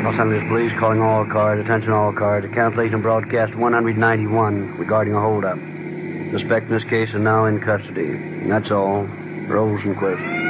Los Angeles Police calling all cars. Attention all cars. Cancellation broadcast 191 regarding a holdup. Suspect in this case is now in custody. And that's all. Rosenquist.